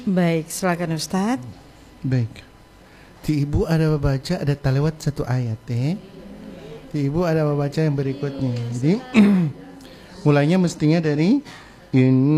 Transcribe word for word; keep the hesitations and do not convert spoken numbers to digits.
Baik, silakan Ustadz. Baik. Di ibu ada baca ada talawat satu ayat eh. Di ibu ada baca yang berikutnya. Jadi mulainya mestinya dari in